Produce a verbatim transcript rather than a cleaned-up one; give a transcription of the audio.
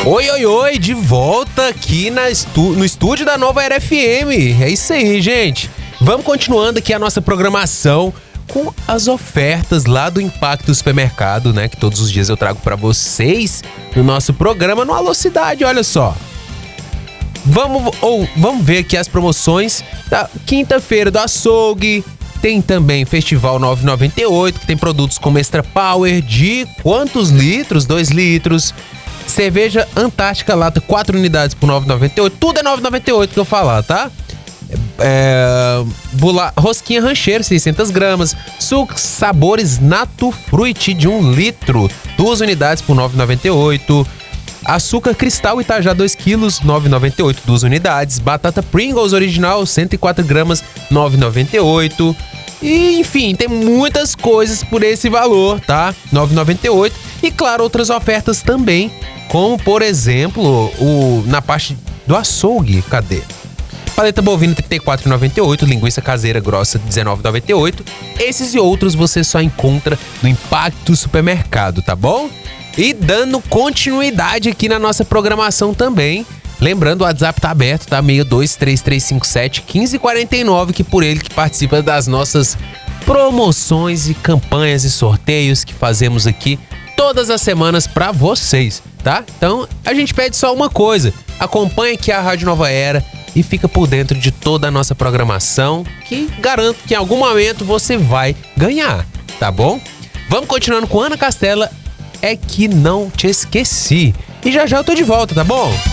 Oi, oi, oi, de volta aqui na estu- no estúdio da Nova Era F M. É isso aí, gente. Vamos continuando aqui a nossa programação com as ofertas lá do Impacto Supermercado, né? Que todos os dias eu trago pra vocês no nosso programa no Alô Cidade, olha só. Vamos, ou, vamos ver aqui as promoções da quinta-feira do açougue. Tem também Festival nove reais e noventa e oito, que tem produtos como Extra Power de quantos litros? dois litros. Cerveja Antártica Lata, quatro unidades por nove reais e noventa e oito. Tudo é nove reais e noventa e oito que eu falar, tá? É, bula, rosquinha rancheiro, seiscentas gramas. Sucos sabores Nato Fruit de um litro, duas unidades por nove reais e noventa e oito. Açúcar Cristal Itajá dois quilos, nove reais e noventa e oito, duas unidades. Batata Pringles original, cento e quatro gramas, nove reais e noventa e oito. E, enfim, tem muitas coisas por esse valor, tá? nove reais e noventa e oito. E, claro, outras ofertas também, como, por exemplo, o, na parte do açougue, cadê? Paleta bovina trinta e quatro reais e noventa e oito, linguiça caseira grossa dezenove reais e noventa e oito. Esses e outros você só encontra no Impacto Supermercado, tá bom? E dando continuidade aqui na nossa programação também. Lembrando, o WhatsApp tá aberto, tá? seis dois três três cinco sete um cinco quatro nove, que por ele que participa das nossas promoções e campanhas e sorteios que fazemos aqui todas as semanas pra vocês, tá? Então, a gente pede só uma coisa: acompanhe aqui a Rádio Nova Era e fica por dentro de toda a nossa programação, que garanto que em algum momento você vai ganhar, tá bom? Vamos continuando com Ana Castela, É Que Não Te Esqueci. E já já eu tô de volta, tá bom?